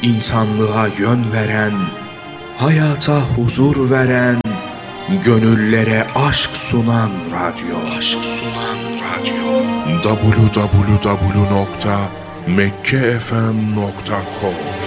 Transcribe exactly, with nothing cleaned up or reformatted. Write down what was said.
insanlığa yön veren, hayata huzur veren, gönüllere aşk sunan radyo. Aşk sunan radyo. double-u double-u double-u nokta mekke f m nokta com